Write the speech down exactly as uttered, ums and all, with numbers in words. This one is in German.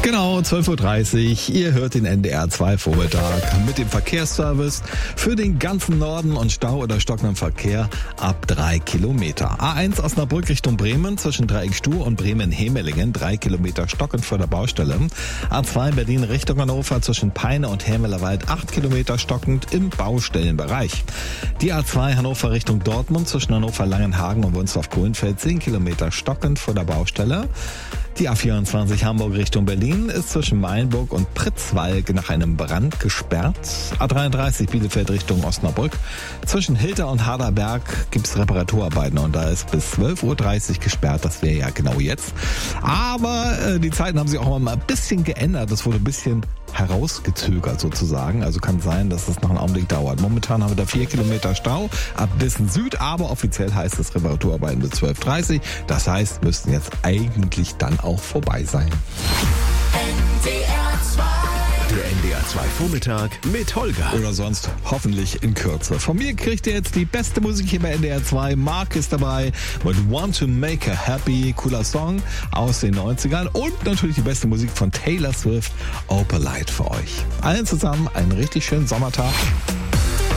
Genau, zwölf Uhr dreißig. Ihr hört den N D R zwei Vormittag mit dem Verkehrsservice für den ganzen Norden und Stau oder stockenden Verkehr ab drei Kilometer. A eins Osnabrück Richtung Bremen zwischen Dreieckstuhl und Bremen-Hemelingen, drei Kilometer stockend vor der Baustelle. A zwei Berlin Richtung Hannover zwischen Peine und Hermelerwald, acht Kilometer stockend im Baustellenbereich. Die A zwei Hannover Richtung Dortmund zwischen Hannover Langenhagen und Wunstorf-Kohlenfeld, zehn Kilometer stockend vor der Baustelle. Die A vierundzwanzig Hamburg Richtung Berlin ist zwischen Mainburg und Pritzwalk nach einem Brand gesperrt. A dreiunddreißig Bielefeld Richtung Osnabrück. Zwischen Hilter und Harderberg gibt es Reparaturarbeiten und da ist bis zwölf Uhr dreißig gesperrt. Das wäre ja genau jetzt. Aber äh, die Zeiten haben sich auch mal ein bisschen geändert. Das wurde ein bisschen herausgezögert sozusagen. Also kann sein, dass es noch einen Augenblick dauert. Momentan haben wir da vier Kilometer Stau ab Bissen Süd, aber offiziell heißt es Reparaturarbeiten bis zwölf Uhr dreißig. Das heißt, müssten jetzt eigentlich dann auch vorbei sein. Der N D R zwei Vormittag mit Holger. Oder sonst hoffentlich in Kürze. Von mir kriegt ihr jetzt die beste Musik hier bei N D R zwei. Mark ist dabei mit Want to Make Her Happy. Cooler Song aus den neunzigern. Und natürlich die beste Musik von Taylor Swift. Opalite für euch. Allen zusammen einen richtig schönen Sommertag.